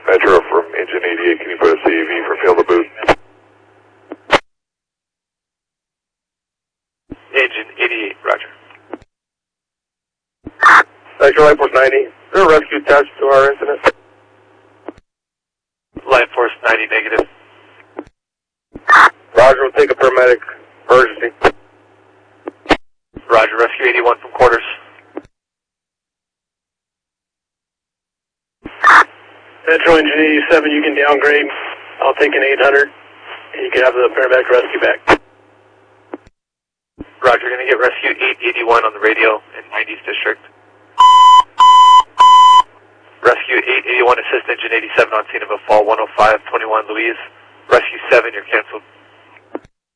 Metro from engine 88, can you put a CEV for field of boot? Engine 88, roger. Metro Line Force 90, is there a rescue attached to our incident? Line Force 90, negative. Roger, we'll take a paramedic emergency. Roger, Rescue 81 from quarters. Metro Engine 87, you can downgrade. I'll take an 800, and you can have the paramedic rescue back. Roger, you're going to get Rescue 881 on the radio in 90th District. Rescue 881, assist Engine 87 on scene of a fall 105-21 Louise. Rescue 7, you're canceled.